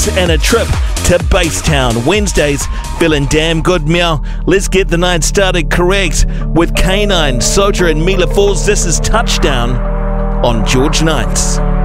Knights and a trip to Basetown. Wednesdays feeling damn good, meow. Let's get the night started correct with K9, Soja and Mila Falls. This is Touchdown on George Nights.